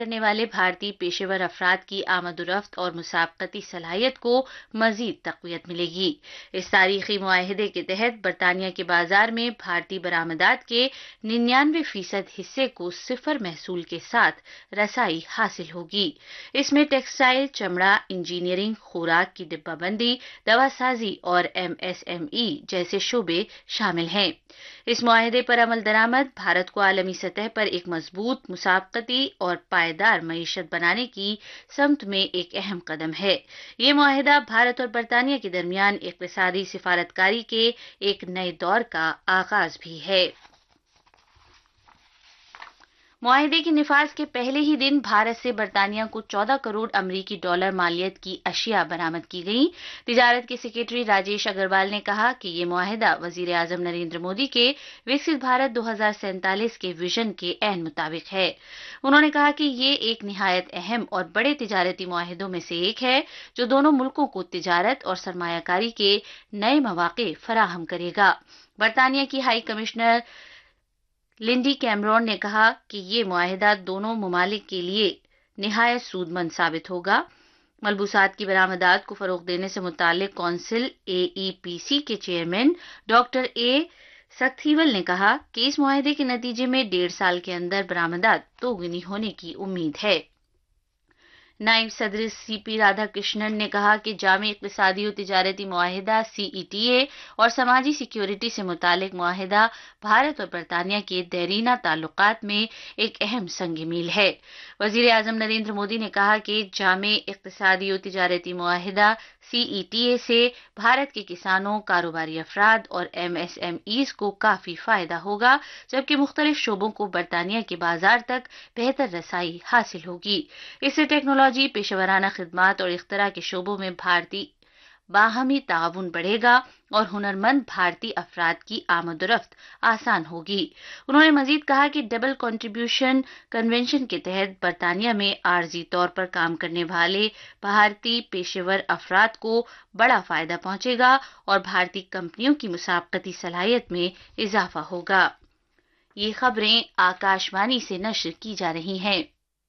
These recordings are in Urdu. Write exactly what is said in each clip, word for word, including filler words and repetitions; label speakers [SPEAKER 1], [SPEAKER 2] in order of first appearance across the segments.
[SPEAKER 1] کرنے والے بھارتی پیشے ور افراد کی آمد و رفت اور مسابقتی صلاحیت کو مزید تقویت ملے گی۔ اس تاریخی معاہدے کے تحت برطانیہ کے بازار میں بھارتی برآمدات کے ننانوے فیصد حصے کو صفر محصول کے ساتھ رسائی حاصل ہوگی۔ اس میں ٹیکسٹائل، چمڑا، انجینئرنگ، خوراک کی ڈبہ بندی، دوا سازی اور ایم ایس ایم ای جیسے شعبے شامل ہیں۔ اس معاہدے پر عمل درآمد بھارت کو عالمی سطح پر ایک مضبوط، مسابقتی اور پائیدار معیشت بنانے کی سمت میں ایک اہم قدم ہے۔ یہ معاہدہ بھارت اور برطانیہ کے درمیان اقتصادی سفارتکاری کے ایک نئے دور کا آغاز بھی ہے۔ معاہدے کے نفاذ کے پہلے ہی دن بھارت سے برطانیہ کو چودہ کروڑ امریکی ڈالر مالیت کی اشیاء برآمد کی گئیں۔ تجارت کے سیکریٹری راجیش اگروال نے کہا کہ یہ معاہدہ وزیر اعظم نریندر مودی کے وکست بھارت دو ہزار سینتالیس کے ویژن کے عین مطابق ہے۔ انہوں نے کہا کہ یہ ایک نہایت اہم اور بڑے تجارتی معاہدوں میں سے ایک ہے جو دونوں ملکوں کو تجارت اور سرمایہ کاری کے نئے مواقع فراہم کرے گا۔ برطانیہ کی ہائی کمشنر لنڈی کیمرون نے کہا کہ یہ معاہدہ دونوں ممالک کے لیے نہایت سود مند ثابت ہوگا۔ ملبوسات کی برآمدات کو فروغ دینے سے متعلق کونسل اے ای پی سی کے چیئرمین ڈاکٹر اے سکھتیول نے کہا کہ اس معاہدے کے نتیجے میں ڈیڑھ سال کے اندر برآمدات دوگنی ہونے کی امید ہے۔ نائب صدر سی پی رادھا کرشنن نے کہا کہ جامع اقتصادی و تجارتی معاہدہ سی ای ٹی اے اور سماجی سیکیورٹی سے متعلق معاہدہ بھارت اور برطانیہ کے دیرینہ تعلقات میں ایک اہم سنگ میل ہے۔ وزیر اعظم نریندر مودی نے کہا کہ جامع اقتصادی و تجارتی معاہدہ سی ای ٹی اے سے بھارت کے کسانوں، کاروباری افراد اور ایم ایس ایم ایز کو کافی فائدہ ہوگا، جبکہ مختلف شعبوں کو برطانیہ کے بازار تک بہتر رسائی حاصل ہوگی۔ اس سے ٹیکنالوجی، پیشہ ورانہ خدمات اور اختراع کے شعبوں میں بھارتی باہمی تعاون بڑھے گا اور ہنرمند بھارتی افراد کی آمد و رفت آسان ہوگی۔ انہوں نے مزید کہا کہ ڈبل کنٹریبیوشن کنونشن کے تحت برطانیہ میں عارضی طور پر کام کرنے والے بھارتی پیشہ ور افراد کو بڑا فائدہ پہنچے گا اور بھارتی کمپنیوں کی مسابقتی صلاحیت میں اضافہ ہوگا۔ یہ خبریں آکاش وانی سے نشر کی جا رہی ہیں۔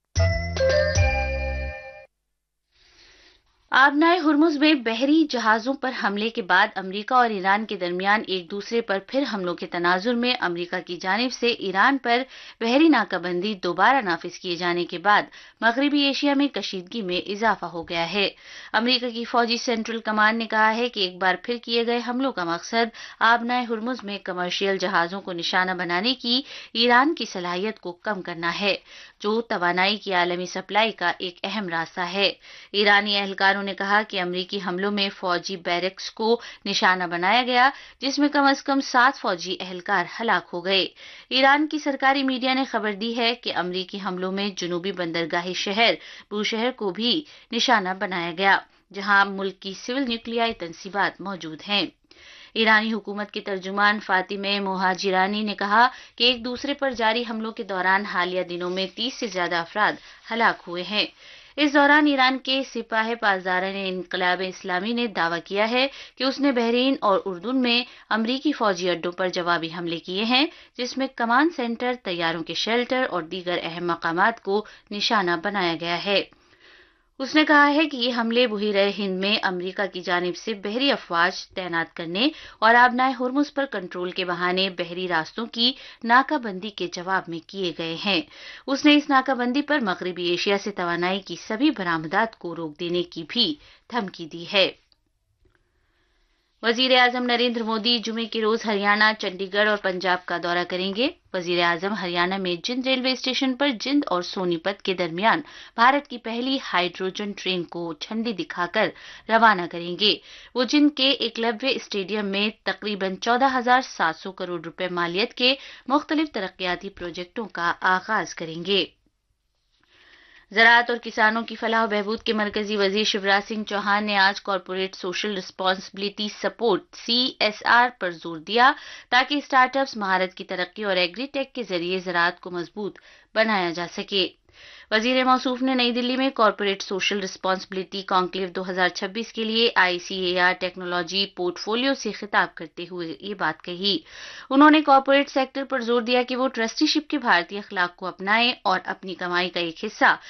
[SPEAKER 1] آبنائے ہرمز میں بحری جہازوں پر حملے کے بعد امریکہ اور ایران کے درمیان ایک دوسرے پر پھر حملوں کے تناظر میں امریکہ کی جانب سے ایران پر بحری ناکہ بندی دوبارہ نافذ کیے جانے کے بعد مغربی ایشیا میں کشیدگی میں اضافہ ہو گیا ہے۔ امریکہ کی فوجی سینٹرل کمانڈ نے کہا ہے کہ ایک بار پھر کیے گئے حملوں کا مقصد آبنائے ہرمز میں کمرشل جہازوں کو نشانہ بنانے کی ایران کی صلاحیت کو کم کرنا ہے، جو توانائی کی عالمی سپلائی کا ایک اہم راستہ ہے۔ ایرانی اہلکاروں نے کہا کہ امریکی حملوں میں فوجی بیرکس کو نشانہ بنایا گیا، جس میں کم از کم سات فوجی اہلکار ہلاک ہو گئے۔ ایران کی سرکاری میڈیا نے خبر دی ہے کہ امریکی حملوں میں جنوبی بندرگاہی شہر بوشہر کو بھی نشانہ بنایا گیا، جہاں ملک کی سول نیوکلیائی تنصیبات موجود ہیں۔ ایرانی حکومت کے ترجمان فاطمہ مہاجرانی نے کہا کہ ایک دوسرے پر جاری حملوں کے دوران حالیہ دنوں میں تیس سے زیادہ افراد ہلاک ہوئے ہیں۔ اس دوران ایران کے سپاہ پاسداران انقلاب اسلامی نے دعویٰ کیا ہے کہ اس نے بحرین اور اردن میں امریکی فوجی اڈوں پر جوابی حملے کیے ہیں، جس میں کمانڈ سینٹر، طیاروں کے شیلٹر اور دیگر اہم مقامات کو نشانہ بنایا گیا ہے۔ اس نے کہا ہے کہ یہ حملے بحیرہ ہند میں امریکہ کی جانب سے بحری افواج تعینات کرنے اور آبنائے ہرمز پر کنٹرول کے بہانے بحری راستوں کی ناکہ بندی کے جواب میں کیے گئے ہیں۔ اس نے اس ناکہ بندی پر مغربی ایشیا سے توانائی کی سبھی برآمدات کو روک دینے کی بھی دھمکی دی ہے۔ وزیر اعظم نریندر مودی جمعے کے روز ہریانہ، چنڈی گڑھ اور پنجاب کا دورہ کریں گے۔ وزیر اعظم ہریانہ میں جند ریلوے اسٹیشن پر جند اور سونی پت کے درمیان بھارت کی پہلی ہائیڈروجن ٹرین کو جھنڈی دکھا کر روانہ کریں گے۔ وہ جند کے ایکلویہ اسٹیڈیم میں تقریباً چودہ ہزار سات سو کروڑ روپے مالیت کے مختلف ترقیاتی پروجیکٹوں کا آغاز کریں گے۔ زراعت اور کسانوں کی فلاح و بہبود کے مرکزی وزیر شیوراج سنگھ چوہان نے آج corporate social responsibility support C S R پر زور دیا تاکہ اسٹارٹ اپس مہارت کی ترقی اور ایگری ٹیک کے ذریعے زراعت کو مضبوط بنایا جا سکے۔ وزیر موصوف نے نئی دلی میں کارپوریٹ سوشل رسپانسبلٹی کانکلیو دو ہزار چھبیس کے لیے آئی سی اے آر ٹیکنالوجی پورٹ فولیو سے خطاب کرتے ہوئے یہ بات کہی۔ انہوں نے کارپوریٹ سیکٹر پر زور دیا کہ وہ ٹرسٹی شپ کے بھارتی اخلاق کو اپنائیں اور اپنی کمائی کا ایک حصہ